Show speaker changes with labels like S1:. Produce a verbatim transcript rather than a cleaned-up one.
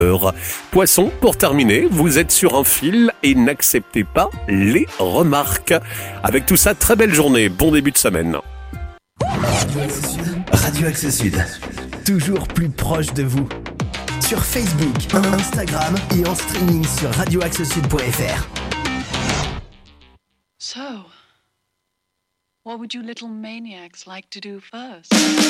S1: Poisson, pour terminer, vous êtes sur un fil et n'acceptez pas les remarques. Avec tout ça, très belle journée, bon début de semaine.
S2: Radio Axe Sud, toujours plus proche de vous. Sur Facebook, Instagram et en streaming sur radio axe sud point f r.
S3: So, what would you little maniacs like to do first?